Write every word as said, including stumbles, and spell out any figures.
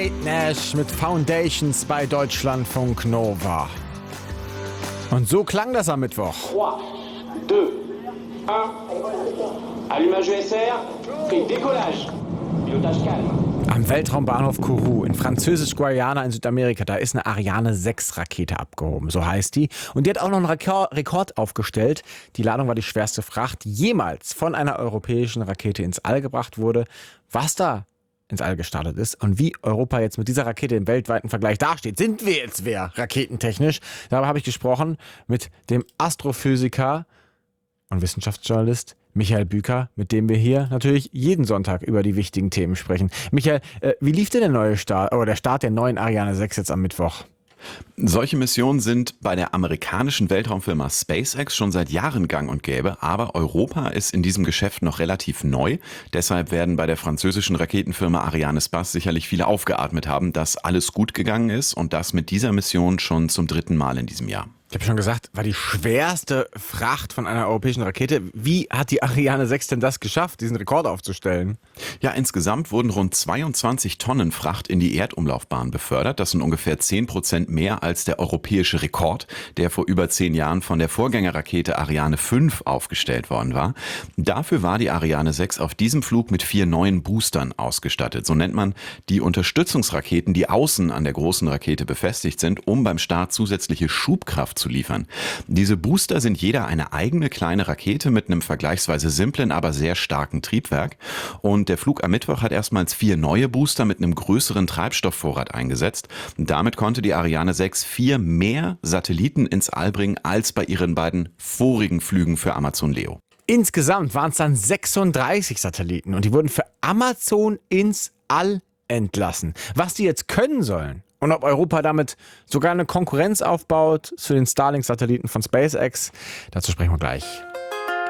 Kate Nash mit Foundations bei Deutschlandfunk Nova. Und so klang das am Mittwoch. drei, zwei, eins. Allumage U S R, et décollage. Pilotage calme. Am Weltraumbahnhof Kourou in Französisch-Guayana in Südamerika, da ist eine Ariane sechs Rakete abgehoben, so heißt die. Und die hat auch noch einen Rekord, Rekord aufgestellt. Die Ladung war die schwerste Fracht, die jemals von einer europäischen Rakete ins All gebracht wurde. Was da ins All gestartet ist und wie Europa jetzt mit dieser Rakete im weltweiten Vergleich dasteht. Sind wir jetzt wer, raketentechnisch? Darüber habe ich gesprochen mit dem Astrophysiker und Wissenschaftsjournalist Michael Büker, mit dem wir hier natürlich jeden Sonntag über die wichtigen Themen sprechen. Michael, äh, wie lief denn der neue Start oder der Start der neuen Ariane sechs jetzt am Mittwoch? Solche Missionen sind bei der amerikanischen Weltraumfirma SpaceX schon seit Jahren gang und gäbe, aber Europa ist in diesem Geschäft noch relativ neu. Deshalb werden bei der französischen Raketenfirma Arianespace sicherlich viele aufgeatmet haben, dass alles gut gegangen ist und das mit dieser Mission schon zum dritten Mal in diesem Jahr. Ich habe schon gesagt, war die schwerste Fracht von einer europäischen Rakete. Wie hat die Ariane sechs denn das geschafft, diesen Rekord aufzustellen? Ja, insgesamt wurden rund zweiundzwanzig Tonnen Fracht in die Erdumlaufbahn befördert. Das sind ungefähr zehn Prozent mehr als der europäische Rekord, der vor über zehn Jahren von der Vorgängerrakete Ariane fünf aufgestellt worden war. Dafür war die Ariane sechs auf diesem Flug mit vier neuen Boostern ausgestattet. So nennt man die Unterstützungsraketen, die außen an der großen Rakete befestigt sind, um beim Start zusätzliche Schubkraft zu liefern. Diese Booster sind jeder eine eigene kleine Rakete mit einem vergleichsweise simplen, aber sehr starken Triebwerk. Und der Flug am Mittwoch hat erstmals vier neue Booster mit einem größeren Treibstoffvorrat eingesetzt. Und damit konnte die Ariane sechs vier mehr Satelliten ins All bringen als bei ihren beiden vorigen Flügen für Amazon Leo. Insgesamt waren es dann sechsunddreißig Satelliten und die wurden für Amazon ins All entlassen. Was die jetzt können sollen und ob Europa damit sogar eine Konkurrenz aufbaut zu den Starlink-Satelliten von SpaceX, dazu sprechen wir gleich.